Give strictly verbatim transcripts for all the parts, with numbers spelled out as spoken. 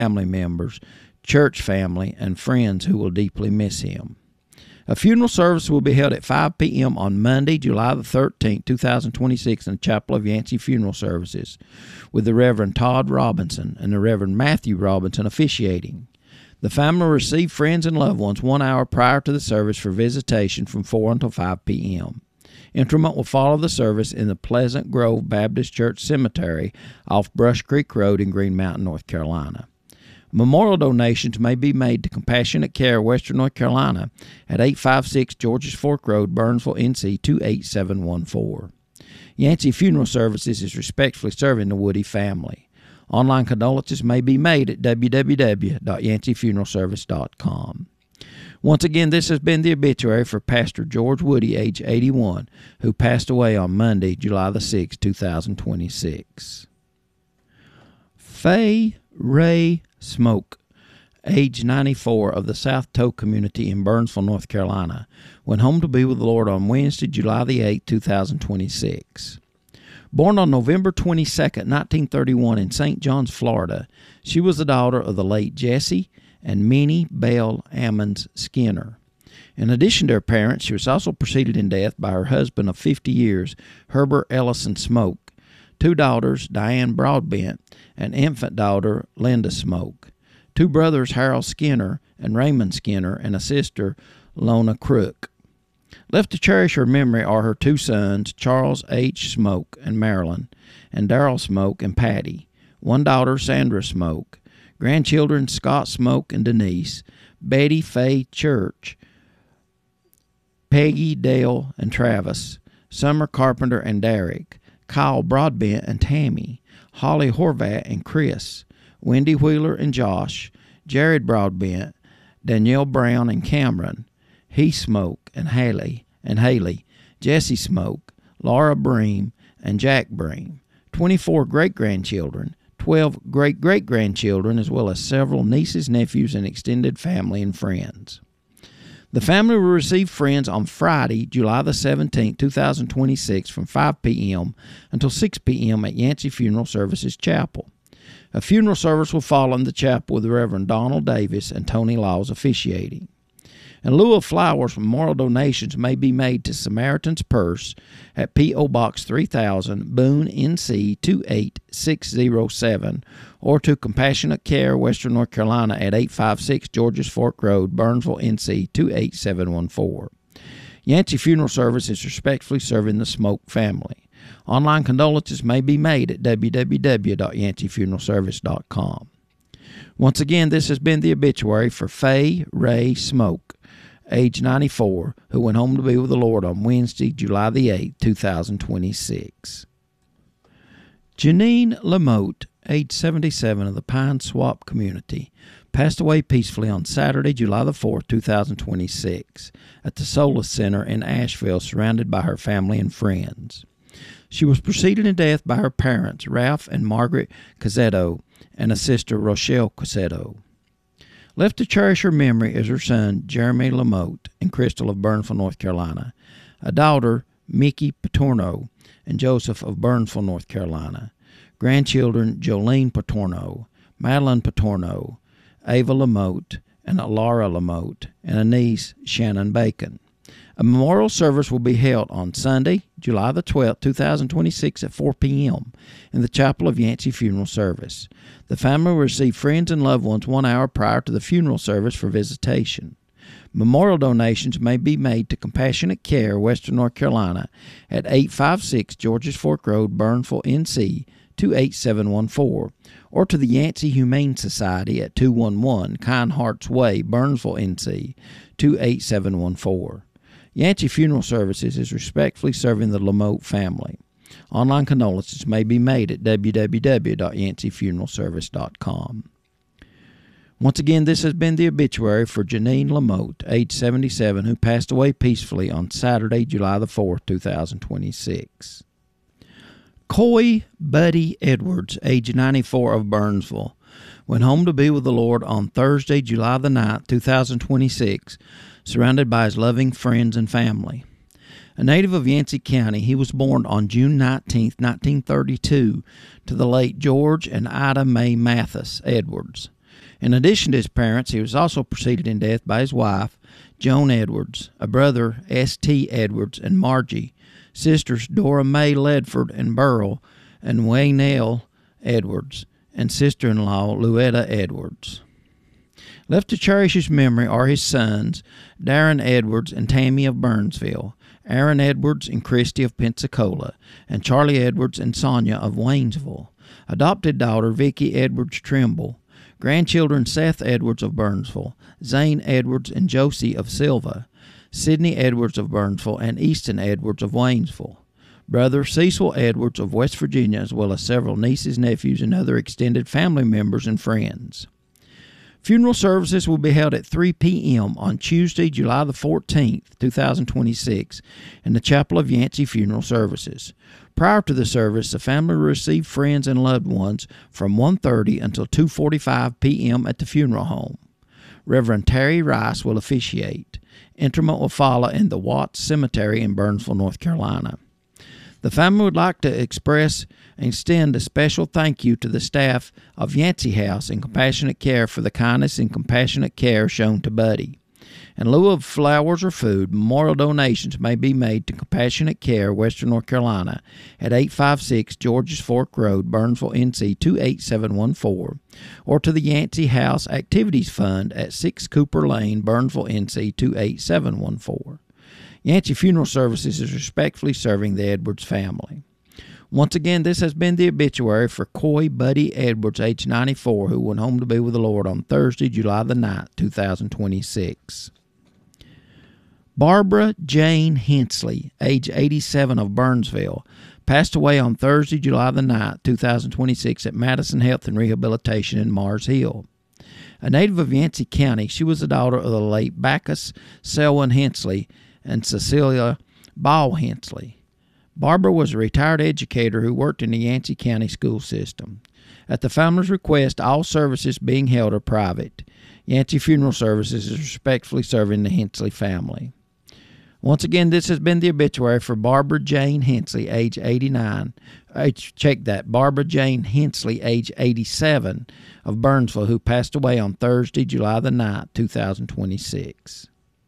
family members, church family, and friends who will deeply miss him. A funeral service will be held at five p.m. on Monday, July the thirteenth, twenty twenty-six, in the Chapel of Yancey Funeral Services, with the Reverend Todd Robinson and the Reverend Matthew Robinson officiating. The family will receive friends and loved ones one hour prior to the service for visitation from four until five p.m. Interment will follow the service in the Pleasant Grove Baptist Church Cemetery off Brush Creek Road in Green Mountain, North Carolina. Memorial donations may be made to Compassionate Care, Western North Carolina, at eight five six Georges Fork Road, Burnsville, N C two eight seven one four. Yancey Funeral Services is respectfully serving the Woody family. Online condolences may be made at w w w dot yancey funeral service dot com. Once again, this has been the obituary for Pastor George Woody, age eighty-one, who passed away on Monday, July the sixth, twenty twenty-six. Faye Ray Smoke, age ninety-four, of the South Toe community in Burnsville, North Carolina, went home to be with the Lord on Wednesday, July the eighth, twenty twenty-six. Born on November twenty-second, nineteen thirty-one in Saint Johns, Florida, she was the daughter of the late Jesse and Minnie Bell Ammons Skinner. In addition to her parents, she was also preceded in death by her husband of fifty years, Herbert Ellison Smoke, two daughters, Diane Broadbent, and infant daughter, Linda Smoke, two brothers, Harold Skinner and Raymond Skinner, and a sister, Lona Crook. Left to cherish her memory are her two sons, Charles H. Smoke and Marilyn, and Darrell Smoke and Patty, one daughter, Sandra Smoke, grandchildren, Scott Smoke and Denise, Betty Faye Church, Peggy, Dale, and Travis, Summer Carpenter and Derek, Kyle Broadbent and Tammy, Holly Horvat and Chris, Wendy Wheeler and Josh, Jared Broadbent, Danielle Brown and Cameron, He Smoke and Haley and Haley, Jesse Smoke, Laura Bream and Jack Bream, twenty-four great-grandchildren, twelve great-great-grandchildren, as well as several nieces, nephews, and extended family and friends. The family will receive friends on Friday, July the seventeenth, twenty twenty-six, from five p.m. until six p.m. at Yancey Funeral Services Chapel. A funeral service will follow in the chapel with the Reverend Donald Davis and Tony Laws officiating. In lieu of flowers, memorial donations may be made to Samaritan's Purse at P O. Box three thousand, Boone, N C two eight six zero seven, or to Compassionate Care, Western North Carolina, at eight five six Georges Fork Road, Burnsville, N C two eight seven one four. Yancey Funeral Service is respectfully serving the Smoke family. Online condolences may be made at w w w dot yancey funeral service dot com. Once again, this has been the obituary for Faye Ray Smoke, age ninety-four, who went home to be with the Lord on Wednesday, July the eighth, twenty twenty-six. Janine Lamotte, age seventy-seven, of the Pine Swap community, passed away peacefully on Saturday, July the fourth, twenty twenty-six, at the Solace Center in Asheville, surrounded by her family and friends. She was preceded in death by her parents, Ralph and Margaret Cazzetto, and a sister, Rochelle Cazzetto. Left to cherish her memory is her son, Jeremy Lamotte, and Crystal of Burnsville, North Carolina, a daughter, Mickey Patorno, and Joseph of Burnsville, North Carolina, grandchildren, Jolene Patorno, Madeline Patorno, Ava Lamotte, and Laura Lamotte, and a niece, Shannon Bacon. A memorial service will be held on Sunday, July the twelfth, twenty twenty-six, at four p.m. in the Chapel of Yancey Funeral Service. The family will receive friends and loved ones one hour prior to the funeral service for visitation. Memorial donations may be made to Compassionate Care, Western North Carolina, at eight five six Georges Fork Road, Burnsville, N C two eight seven one four, or to the Yancey Humane Society at two eleven Kind Hearts Way, Burnsville, N C two eight seven one four. Yancey Funeral Services is respectfully serving the Lamotte family. Online condolences may be made at w w w dot yancey funeral service dot com. Once again, this has been the obituary for Janine Lamotte, age seventy-seven, who passed away peacefully on Saturday, July the fourth, twenty twenty-six. Coy Buddy Edwards, age ninety-four, of Burnsville, went home to be with the Lord on Thursday, July the ninth, twenty twenty-six, surrounded by his loving friends and family. A native of Yancey County, he was born on June nineteenth, nineteen thirty-two, to the late George and Ida Mae Mathis Edwards. In addition to his parents, he was also preceded in death by his wife, Joan Edwards, a brother, S T Edwards, and Margie, sisters Dora Mae Ledford and Burl, and Waynell Edwards, and sister-in-law Louetta Edwards. Left to cherish his memory are his sons, Darren Edwards and Tammy of Burnsville, Aaron Edwards and Christy of Pensacola, and Charlie Edwards and Sonia of Waynesville, adopted daughter Vicki Edwards Trimble, grandchildren Seth Edwards of Burnsville, Zane Edwards and Josie of Silva, Sidney Edwards of Burnsville, and Easton Edwards of Waynesville, brother Cecil Edwards of West Virginia, as well as several nieces, nephews, and other extended family members and friends. Funeral services will be held at three p.m. on Tuesday, July the fourteenth, two thousand twenty-six, in the Chapel of Yancey Funeral Services. Prior to the service, the family will receive friends and loved ones from one thirty until two forty-five p.m. at the funeral home. Reverend Terry Rice will officiate. Interment will follow in the Watts Cemetery in Burnsville, North Carolina. The family would like to express and extend a special thank you to the staff of Yancey House and Compassionate Care for the kindness and compassionate care shown to Buddy. In lieu of flowers or food, memorial donations may be made to Compassionate Care, Western North Carolina, at eight fifty-six Georges Fork Road, Burnsville, N C two eight seven one four, or to the Yancey House Activities Fund at six Cooper Lane, Burnsville, N C two eight seven one four. Yancey Funeral Services is respectfully serving the Edwards family. Once again, this has been the obituary for Coy Buddy Edwards, age ninety-four, who went home to be with the Lord on Thursday, July the ninth, two thousand twenty-six. Barbara Jane Hensley, age eighty-seven, of Burnsville, passed away on Thursday, July the ninth, two thousand twenty-six, at Madison Health and Rehabilitation in Mars Hill. A native of Yancey County, she was the daughter of the late Bacchus Selwyn Hensley and Cecilia Ball Hensley. Barbara was a retired educator who worked in the Yancey County school system. At the family's request, all services being held are private. Yancey Funeral Services is respectfully serving the Hensley family. Once again, this has been the obituary for Barbara Jane Hensley, age eighty-nine. Age, check that, Barbara Jane Hensley, age eighty-seven, of Burnsville, who passed away on Thursday, July the ninth, two thousand twenty-six.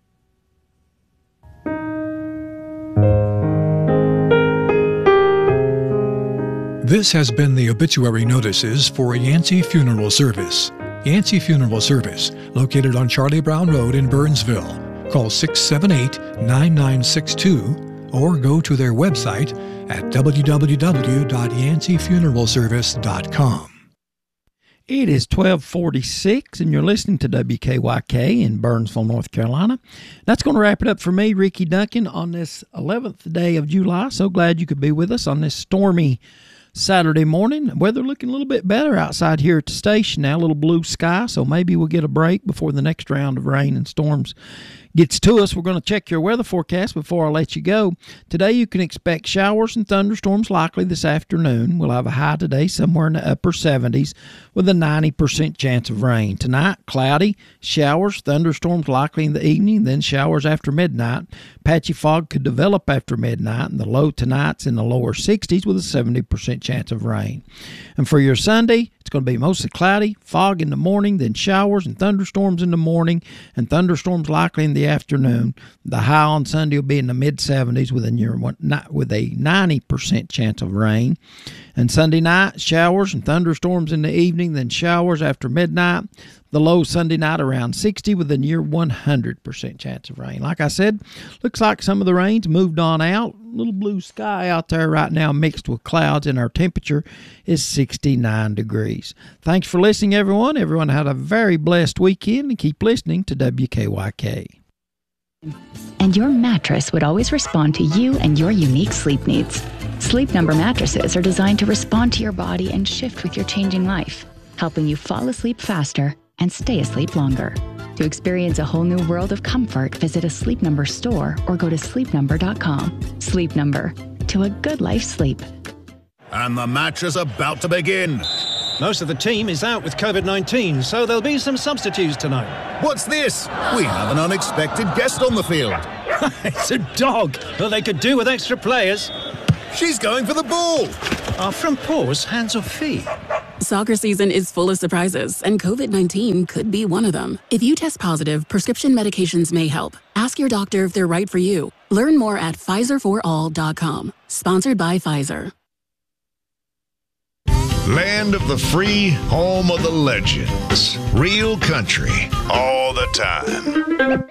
This has been the obituary notices for Yancey Funeral Service. Yancey Funeral Service, located on Charlie Brown Road in Burnsville. Call six seven eight, nine nine six two or go to their website at w w w dot yancey funeral service dot com. It is twelve forty-six, and you're listening to W K Y K in Burnsville, North Carolina. That's going to wrap it up for me, Ricky Duncan, on this eleventh day of July. So glad you could be with us on this stormy Saturday morning. Weather looking a little bit better outside here at the station now, a little blue sky, so maybe we'll get a break before the next round of rain and storms gets to us. We're going to check your weather forecast before I let you go. Today you can expect showers and thunderstorms likely this afternoon. We'll have a high today somewhere in the upper seventies with a ninety percent chance of rain. Tonight, cloudy, showers, thunderstorms likely in the evening, then showers after midnight. Patchy fog could develop after midnight, and the low tonight's in the lower sixties with a seventy percent chance of rain. And for your Sunday, it's going to be mostly cloudy, fog in the morning, then showers and thunderstorms in the morning, and thunderstorms likely in the afternoon. The high on Sunday will be in the mid seventies with a near one, with a ninety percent chance of rain. And Sunday night, showers and thunderstorms in the evening, then showers after midnight. The low Sunday night around sixty with a near one hundred percent chance of rain. Like I said, looks like some of the rain's moved on out. A little blue sky out there right now mixed with clouds, and our temperature is sixty-nine degrees. Thanks for listening, everyone. Everyone had a very blessed weekend, and keep listening to W K Y K. And your mattress would always respond to you and your unique sleep needs. Sleep Number mattresses are designed to respond to your body and shift with your changing life, helping you fall asleep faster and stay asleep longer. To experience a whole new world of comfort, visit a Sleep Number store or go to sleep number dot com. Sleep Number, to a good life sleep. And the match is about to begin. Most of the team is out with COVID nineteen, so there'll be some substitutes tonight. What's this? We have an unexpected guest on the field. It's a dog. Well, they could do with extra players. She's going for the ball. Are front paws hands or feet? Soccer season is full of surprises, and COVID nineteen could be one of them. If you test positive, prescription medications may help. Ask your doctor if they're right for you. Learn more at Pfizer for all dot com. Sponsored by Pfizer. Land of the free, home of the legends. Real country, all the time.